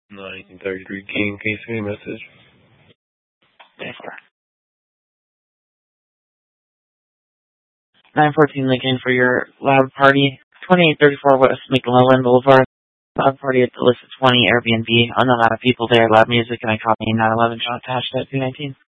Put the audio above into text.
1933 King. Can you send me a message? Yes, sir. 914 Lincoln for your loud party. 2834 West McClellan Boulevard. Loud party at the list of 20 Airbnb. Unknown amount of people there. Loud music and I copy 911 shot attached at 219.